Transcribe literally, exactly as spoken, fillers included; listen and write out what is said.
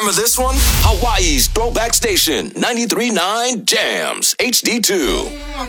Remember this one? Hawaii's Throwback Station, ninety-three point nine Jams, H D two.